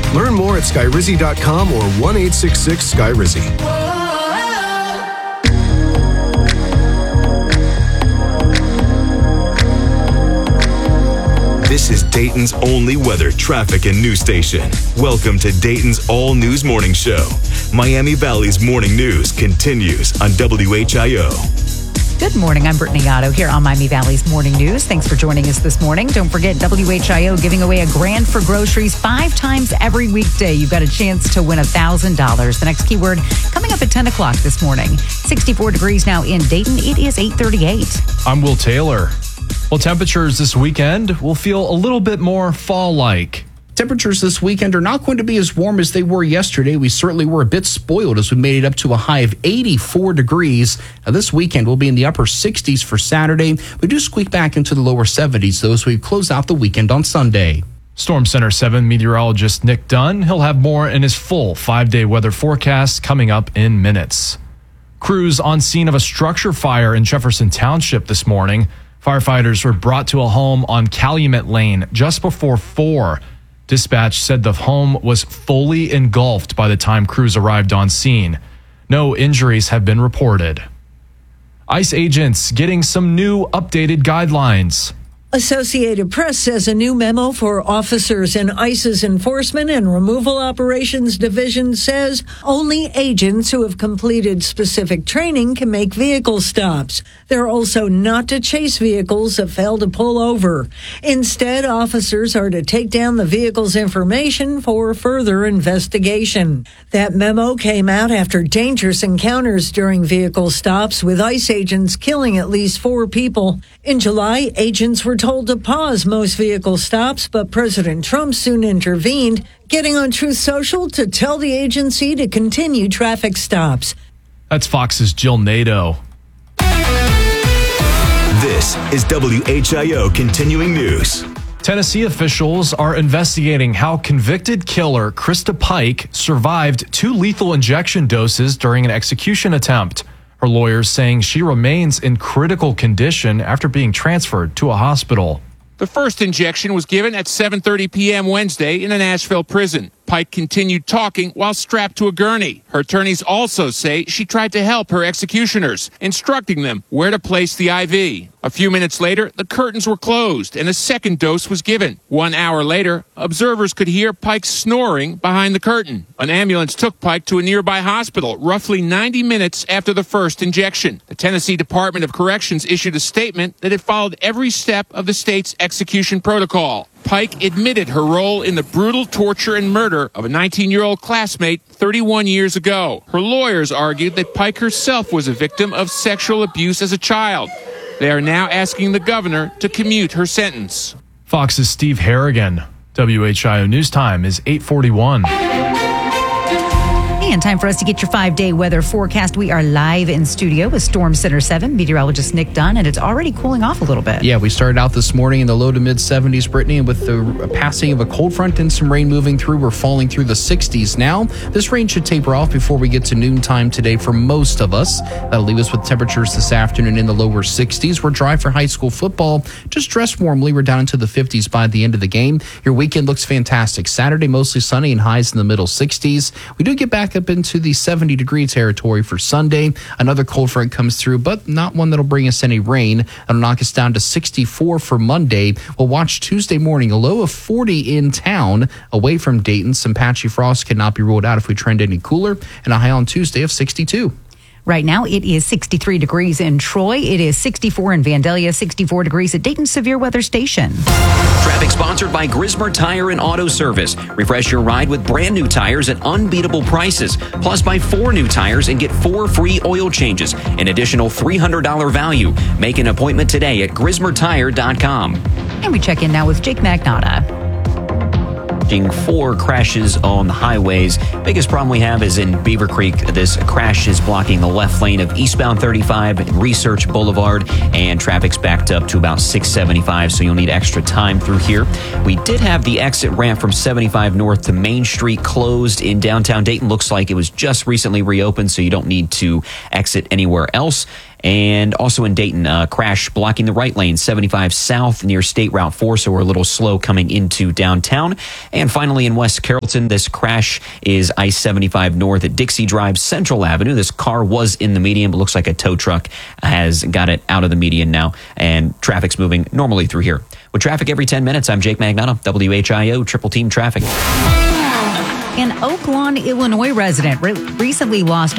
Learn more at skyrizzy.com or 1-866-SKY-RIZZY. This is Dayton's only weather, traffic, and news station. Welcome to Dayton's All News Morning Show. Miami Valley's morning news continues on WHIO. Good morning. I'm Brittany Otto here on Miami Valley's Morning News. Thanks for joining us this morning. Don't forget WHIO giving away $1,000 for groceries 5 times every weekday. You've got a chance to win $1,000. The next keyword coming up at 10 o'clock this morning. 64 degrees now in Dayton. It is 8:38. I'm Will Taylor. Well, temperatures this weekend will feel a little bit more fall-like. Temperatures this weekend are not going to be as warm as they were yesterday. We certainly were a bit spoiled as we made it up to a high of 84 degrees. Now, this weekend will be in the upper 60s for Saturday. We do squeak back into the lower 70s, though, as we close out the weekend on Sunday. Storm Center 7 meteorologist Nick Dunn. He'll have more in his full 5-day weather forecast coming up in minutes. Crews on scene of a structure fire in Jefferson Township this morning. Firefighters were brought to a home on Calumet Lane just before 4. Dispatch said the home was fully engulfed by the time crews arrived on scene. No injuries have been reported. ICE agents getting some new updated guidelines. Associated Press says a new memo for officers in ICE's Enforcement and Removal Operations Division says only agents who have completed specific training can make vehicle stops. They're also not to chase vehicles that fail to pull over. Instead, officers are to take down the vehicle's information for further investigation. That memo came out after dangerous encounters during vehicle stops, with ICE agents killing at least 4 people. In July, agents were told to pause most vehicle stops, but President Trump soon intervened, getting on Truth Social to tell the agency to continue traffic stops. That's Fox's Jill Nato. This is WHIO Continuing News. Tennessee officials are investigating how convicted killer Krista Pike survived 2 lethal injection doses during an execution attempt. Her lawyers saying she remains in critical condition after being transferred to a hospital. The first injection was given at 7:30 p.m. Wednesday in a Nashville prison. Pike continued talking while strapped to a gurney. Her attorneys also say she tried to help her executioners, instructing them where to place the IV. A few minutes later, the curtains were closed and a second dose was given. 1 hour later, observers could hear Pike snoring behind the curtain. An ambulance took Pike to a nearby hospital roughly 90 minutes after the first injection. The Tennessee Department of Corrections issued a statement that it followed every step of the state's execution protocol. Pike admitted her role in the brutal torture and murder of a 19-year-old classmate 31 years ago. Her lawyers argued that Pike herself was a victim of sexual abuse as a child. They are now asking the governor to commute her sentence. Fox's Steve Harrigan. WHIO News Time is 8:41. And time for us to get your 5-day weather forecast. We are live in studio with Storm Center 7 meteorologist Nick Dunn, and it's already cooling off a little bit. Yeah, we started out this morning in the low to mid 70s, Brittany, and with the passing of a cold front and some rain moving through, we're falling through the 60s now. This rain should taper off before we get to noontime today for most of us. That'll leave us with temperatures this afternoon in the lower 60s. We're dry for high school football. Just dress warmly. We're down into the 50s by the end of the game. Your weekend looks fantastic. Saturday, mostly sunny and highs in the middle 60s. We do get back up into the 70-degree territory for Sunday. Another cold front comes through, but not one that'll bring us any rain. That'll knock us down to 64 for Monday. We'll watch Tuesday morning, a low of 40 in town, away from Dayton. Some patchy frost cannot be ruled out if we trend any cooler, and a high on Tuesday of 62. Right now, it is 63 degrees in Troy. It is 64 in Vandalia, 64 degrees at Dayton Severe Weather Station. Traffic sponsored by Grismer Tire and Auto Service. Refresh your ride with brand new tires at unbeatable prices. Plus, buy 4 new tires and get 4 free oil changes. An additional $300 value. Make an appointment today at GrismerTire.com. And we check in now with Jake Magnotta. 4 crashes on the highways. Biggest problem we have is in Beaver Creek. This crash is blocking the left lane of eastbound 35 and Research Boulevard, and traffic's backed up to about 675, so you'll need extra time through here. We did have the exit ramp from 75 north to Main Street closed in downtown Dayton. Looks like it was just recently reopened, so you don't need to exit anywhere else. And also in Dayton, crash blocking the right lane, 75 south near State Route 4, so we're a little slow coming into downtown. And finally in West Carrollton, this crash is I-75 north at Dixie Drive, Central Avenue. This car was in the median, but looks like a tow truck has got it out of the median now, and traffic's moving normally through here. With traffic every 10 minutes, I'm Jake Magnato, WHIO Triple Team Traffic. An Oak Lawn, Illinois resident recently lost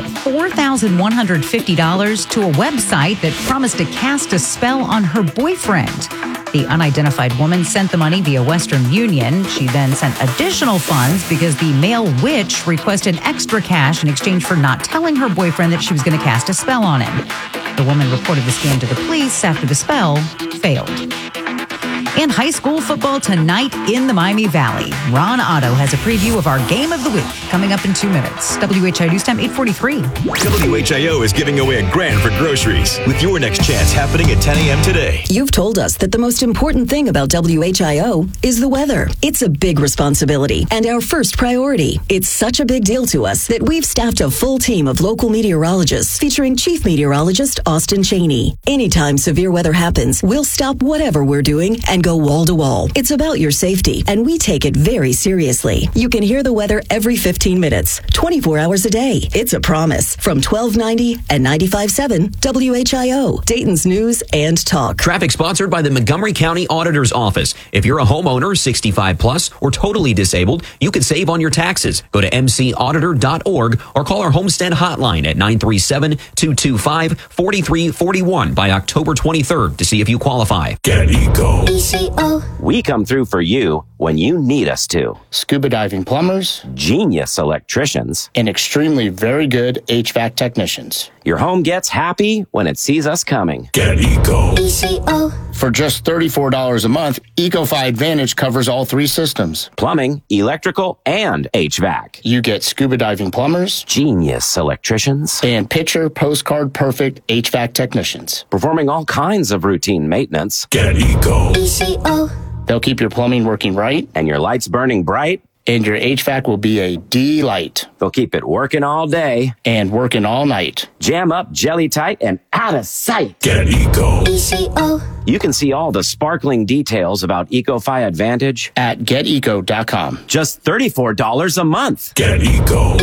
$4,150 to a website that promised to cast a spell on her boyfriend. The unidentified woman sent the money via Western Union. She then sent additional funds because the male witch requested extra cash in exchange for not telling her boyfriend that she was going to cast a spell on him. The woman reported the scam to the police after the spell failed. And high school football tonight in the Miami Valley. Ron Otto has a preview of our game of the week coming up in 2 minutes. WHIO News Time 8:43. WHIO is giving away $1,000 for groceries with your next chance happening at 10 a.m. today. You've told us that the most important thing about WHIO is the weather. It's a big responsibility and our first priority. It's such a big deal to us that we've staffed a full team of local meteorologists featuring Chief Meteorologist Austin Cheney. Anytime severe weather happens, we'll stop whatever we're doing and go wall to wall. It's about your safety, and we take it very seriously. You can hear the weather every 15 minutes, 24 hours a day. It's a promise. From 1290 and 95.7 WHIO, Dayton's News and Talk. Traffic sponsored by the Montgomery County Auditor's Office. If you're a homeowner, 65 plus, or totally disabled, you can save on your taxes. Go to mcauditor.org or call our homestead hotline at 937-225-4341 by October 23rd to see if you qualify. Get Eco. We come through for you when you need us to. Scuba diving plumbers, genius electricians, and extremely very good HVAC technicians. Your home gets happy when it sees us coming. Get Eco. For just $34 a month, EcoFi Advantage covers all 3 systems. Plumbing, electrical, and HVAC. You get scuba diving plumbers, genius electricians, and picture postcard perfect HVAC technicians. Performing all kinds of routine maintenance. Get Eco. They'll keep your plumbing working right, and your lights burning bright, and your HVAC will be a delight. They'll keep it working all day and working all night. Jam up, jelly tight, and out of sight. Get Eco. You can see all the sparkling details about EcoFi Advantage at geteco.com. Just $34 a month. Get Eco.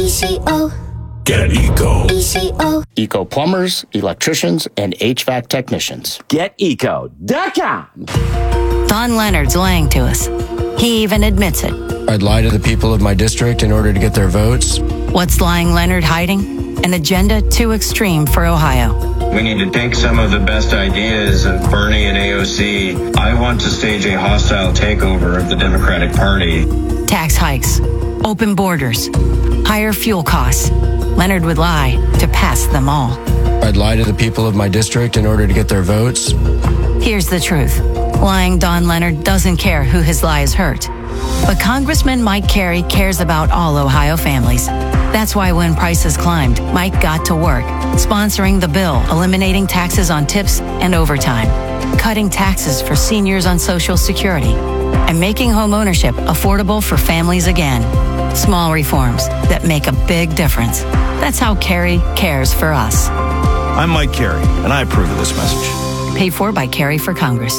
Get Eco. Eco plumbers, electricians, and HVAC technicians. GetEco.com. Don Leonard's lying to us. He even admits it. I'd lie to the people of my district in order to get their votes. What's lying Leonard hiding? An agenda too extreme for Ohio. We need to take some of the best ideas of Bernie and AOC. I want to stage a hostile takeover of the Democratic Party. Tax hikes, open borders, higher fuel costs. Leonard would lie to pass them all. I'd lie to the people of my district in order to get their votes. Here's the truth. Lying Don Leonard doesn't care who his lies hurt. But Congressman Mike Carey cares about all Ohio families. That's why when prices climbed, Mike got to work, sponsoring the bill, eliminating taxes on tips and overtime, cutting taxes for seniors on Social Security, and making home ownership affordable for families again. Small reforms that make a big difference. That's how Carey cares for us. I'm Mike Carey, and I approve of this message. Paid for by Carey for Congress.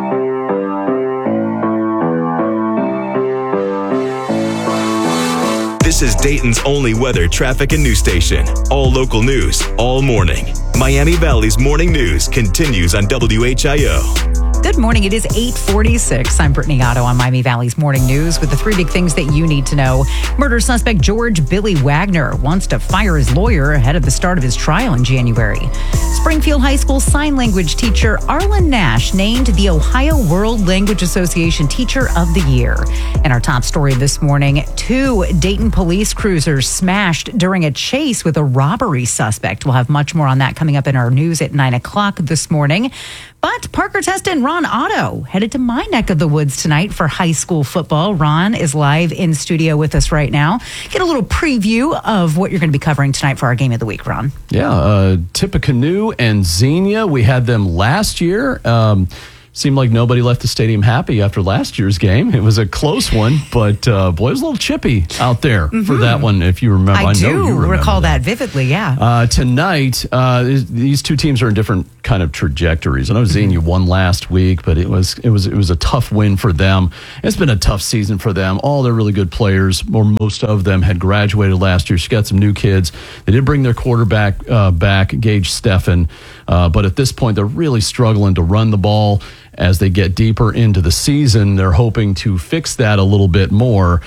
This is Dayton's only weather, traffic, and news station. All local news, all morning. Miami Valley's morning news continues on WHIO. Good morning. It is 8:46. I'm Brittany Otto on Miami Valley's Morning News with the 3 big things that you need to know. Murder suspect George Billy Wagner wants to fire his lawyer ahead of the start of his trial in January. Springfield High School sign language teacher Arlen Nash named the Ohio World Language Association Teacher of the Year. And our top story this morning, 2 Dayton police cruisers smashed during a chase with a robbery suspect. We'll have much more on that coming up in our news at 9 o'clock this morning. But Parker Testa and Ron Otto headed to my neck of the woods tonight for high school football. Ron is live in studio with us right now. Get a little preview of what you're going to be covering tonight for our game of the week, Ron. Yeah, Tippecanoe and Xenia. We had them last year. seemed like nobody left the stadium happy after last year's game. It was a close one, but boy, it was a little chippy out there for that one, if you remember. I know do you remember recall that vividly, yeah. Tonight, these two teams are in different kind of trajectories. I know Xenia won last week, but it was a tough win for them. It's been a tough season for them. All their really good players, or most of them, had graduated last year. She got some new kids. They did bring their quarterback back, Gage Steffen, but at this point, they're really struggling to run the ball. As they get deeper into the season, they're hoping to fix that a little bit more.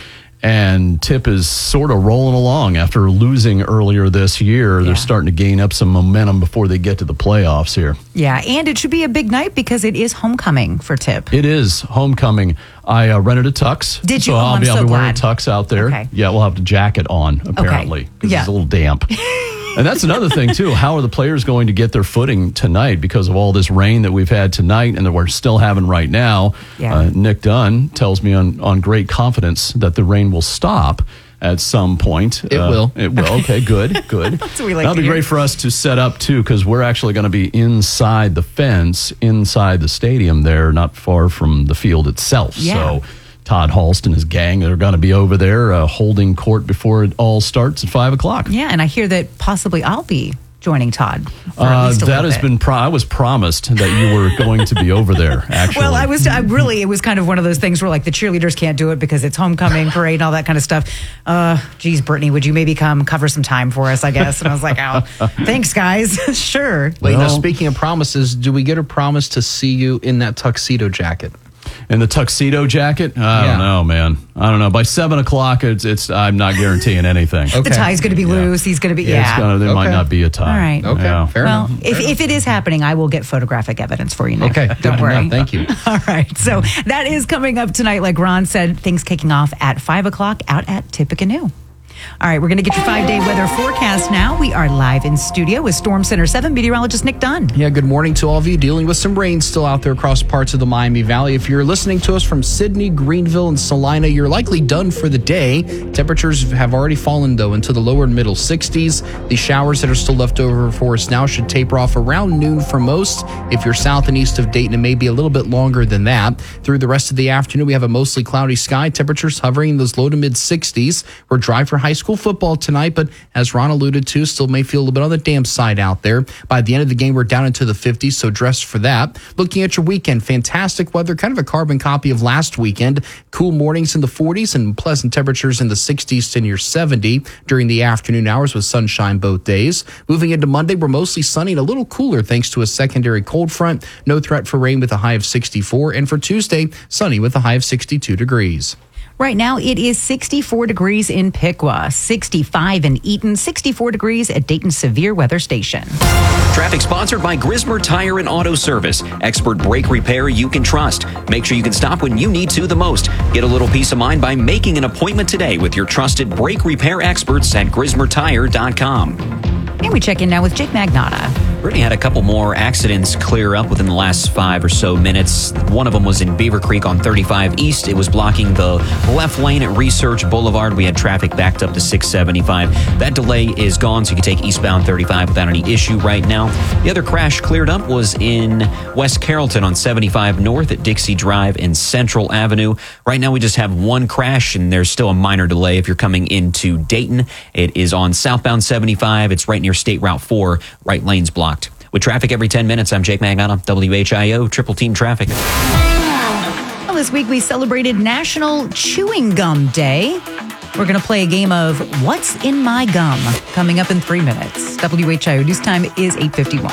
And Tip is sort of rolling along after losing earlier this year. Yeah. They're starting to gain up some momentum before they get to the playoffs here. Yeah, and it should be a big night because it is homecoming for Tip. It is homecoming. I rented a tux. Did you? So I'll be glad. wearing a tux out there. Okay. Yeah, we'll have the jacket on, apparently, because it's a little damp. And that's another thing, too. How are the players going to get their footing tonight because of all this rain that we've had tonight and that we're still having right now? Yeah. Nick Dunn tells me on great confidence that the rain will stop at some point. It will. It will. Okay, good. That's what we like. That'll be great for us to set up, too, because we're actually going to be inside the fence, inside the stadium there, not far from the field itself. Yeah. So Todd Halst and his gang are going to be over there holding court before it all starts at 5 o'clock. Yeah, and I hear that possibly I'll be joining Todd. That has been. I was promised that you were going to be over there. Actually, well, it was kind of one of those things where like the cheerleaders can't do it because it's homecoming parade and all that kind of stuff. Geez, Brittany, would you maybe come cover some time for us? I guess. And I was like, oh, thanks, guys. Sure. Wait, now speaking of promises, do we get a promise to see you in that tuxedo jacket? In the tuxedo jacket? I don't know, man. I don't know. By 7 o'clock, it's. I'm not guaranteeing anything. Okay. The tie's going to be loose. He's going to be, there might not be a tie. All right. Okay, fair enough. If it is happening, I will get photographic evidence for you, Nick. Okay, don't worry. Thank you. All right. So that is coming up tonight, like Ron said, things kicking off at 5 o'clock out at Tippecanoe. All right, we're going to get your 5-day weather forecast now. We are live in studio with Storm Center 7 meteorologist Nick Dunn. Yeah, good morning to all of you. Dealing with some rain still out there across parts of the Miami Valley. If you're listening to us from Sydney, Greenville, and Salina, you're likely done for the day. Temperatures have already fallen, though, into the lower and middle 60s. The showers that are still left over for us now should taper off around noon for most. If you're south and east of Dayton, it may be a little bit longer than that. Through the rest of the afternoon, we have a mostly cloudy sky. Temperatures hovering in those low to mid 60s. We're dry for high school football tonight, but as Ron alluded to, still may feel a little bit on the damp side out there. By the end of the game, we're down into the 50s, so dress for that. Looking at your weekend, fantastic weather, kind of a carbon copy of last weekend. Cool mornings in the 40s and pleasant temperatures in the 60s to near 70 during the afternoon hours with sunshine both days. Moving into Monday, we're mostly sunny and a little cooler thanks to a secondary cold front. No threat for rain with a high of 64. And for Tuesday, sunny with a high of 62 degrees. Right now, it is 64 degrees in Piqua, 65 in Eaton, 64 degrees at Dayton Severe Weather Station. Traffic sponsored by Grismer Tire and Auto Service. Expert brake repair you can trust. Make sure you can stop when you need to the most. Get a little peace of mind by making an appointment today with your trusted brake repair experts at GrismerTire.com. And we check in now with Jake Magnotta. Brittany had a couple more accidents clear up within the last 5 or so minutes. One of them was in Beaver Creek on 35 East. It was blocking the left lane at Research Boulevard. We had traffic backed up to 675. That delay is gone, so you can take eastbound 35 without any issue right now. The other crash cleared up was in West Carrollton on 75 North at Dixie Drive and Central Avenue. Right now we just have one crash, and there's still a minor delay if you're coming into Dayton. It is on southbound 75. It's right near State Route 4. Right lane's blocked. With traffic every 10 minutes, I'm Jake Magnotta, WHIO, Triple Team Traffic. Well, this week we celebrated National Chewing Gum Day. We're going to play a game of What's in My Gum coming up in 3 minutes. WHIO news time is 8:51.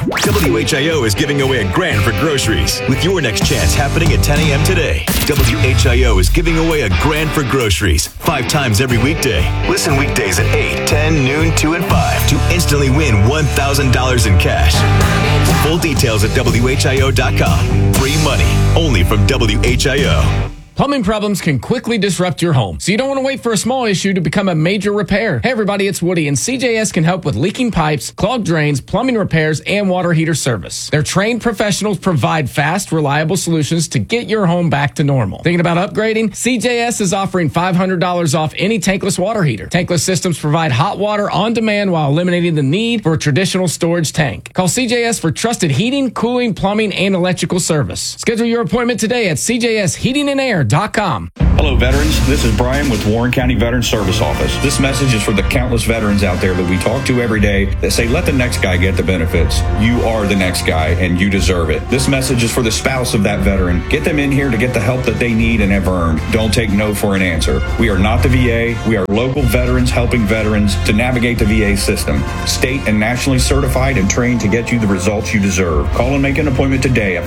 WHIO is giving away $1,000 for groceries with your next chance happening at 10 a.m. today. WHIO is giving away $1,000 for groceries 5 times every weekday. Listen weekdays at 8, 10, noon, 2, and 5 to instantly win $1,000 in cash. Full details at WHIO.com. Free money only from WHIO. Plumbing problems can quickly disrupt your home, so you don't want to wait for a small issue to become a major repair. Hey everybody, it's Woody, and CJS can help with leaking pipes, clogged drains, plumbing repairs, and water heater service. Their trained professionals provide fast, reliable solutions to get your home back to normal. Thinking about upgrading? CJS is offering $500 off any tankless water heater. Tankless systems provide hot water on demand while eliminating the need for a traditional storage tank. Call CJS for trusted heating, cooling, plumbing, and electrical service. Schedule your appointment today at cjsheatingandair.com. Hello, veterans. This is Brian with Warren County Veterans Service Office. This message is for the countless veterans out there that we talk to every day that say, let the next guy get the benefits. You are the next guy, and you deserve it. This message is for the spouse of that veteran. Get them in here to get the help that they need and have earned. Don't take no for an answer. We are not the VA. We are local veterans helping veterans to navigate the VA system. State and nationally certified and trained to get you the results you deserve. Call and make an appointment today at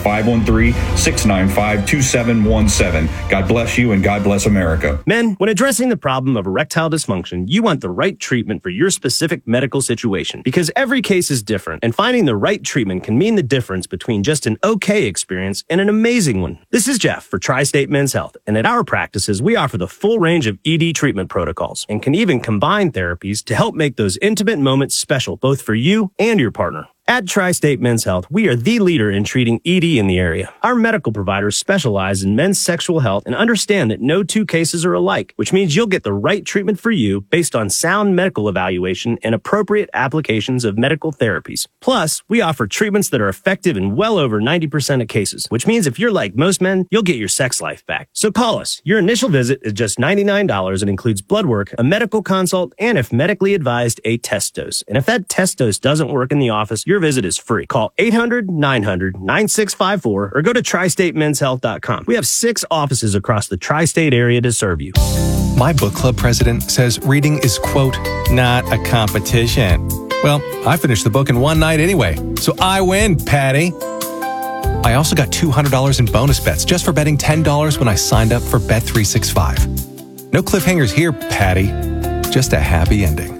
513-695-2717. God bless you and God bless America. Men, when addressing the problem of erectile dysfunction, you want the right treatment for your specific medical situation because every case is different, and finding the right treatment can mean the difference between just an okay experience and an amazing one. This is Jeff for Tri-State Men's Health, and at our practices, we offer the full range of ED treatment protocols and can even combine therapies to help make those intimate moments special both for you and your partner. At Tri-State Men's Health, we are the leader in treating ED in the area. Our medical providers specialize in men's sexual health and understand that no two cases are alike, which means you'll get the right treatment for you based on sound medical evaluation and appropriate applications of medical therapies. Plus, we offer treatments that are effective in well over 90% of cases, which means if you're like most men, you'll get your sex life back. So call us. Your initial visit is just $99 and includes blood work, a medical consult, and if medically advised, a test dose. And if that test dose doesn't work in the office, your visit is free. Call 800-900-9654 or go to tristatemenshealth.com. We have 6 offices across the tri-state area to serve you. My book club president says reading is, quote, not a competition. Well, I finished the book in one night anyway, so I win, Patty. I also got $200 in bonus bets just for betting $10 when I signed up for Bet365. No cliffhangers here, Patty. Just a happy ending.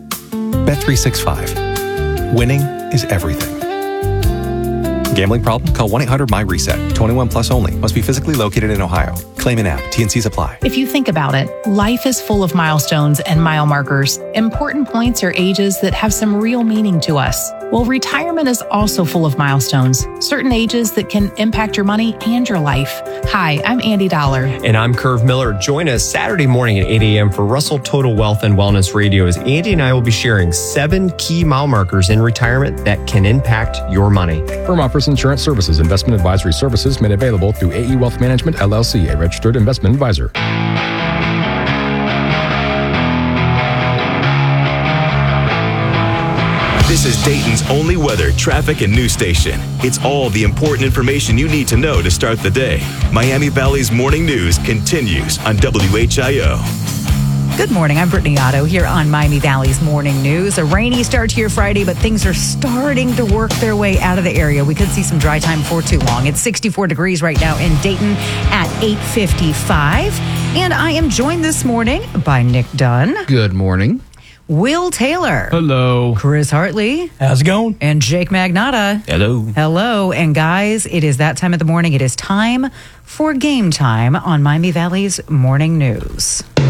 Bet365. Winning is everything. Gambling problem? Call 1-800-MY-RESET. 21 plus only. Must be physically located in Ohio. Claim in app. T&Cs apply. If you think about it, life is full of milestones and mile markers, important points or ages that have some real meaning to us. Well, retirement is also full of milestones, certain ages that can impact your money and your life. Hi, I'm Andy Dollar. And I'm Curve Miller. Join us Saturday morning at 8 a.m. for Russell Total Wealth and Wellness Radio as Andy and I will be sharing 7 key mile markers in retirement that can impact your money. Firm offers insurance services. Investment advisory services made available through AE Wealth Management, LLC, a registered investment advisor. This is Dayton's only weather, traffic, and news station. It's all the important information you need to know to start the day. Miami Valley's morning news continues on WHIO. Good morning. I'm Brittany Otto here on Miami Valley's Morning News. A rainy start to your Friday, but things are starting to work their way out of the area. We could see some dry time for too long. It's 64 degrees right now in Dayton at 8:55. And I am joined this morning by Nick Dunn. Good morning. Will Taylor. Hello. Chris Hartley. How's it going? And Jake Magnotta. Hello. Hello. And guys, it is that time of the morning. It is time for Game Time on Miami Valley's Morning News.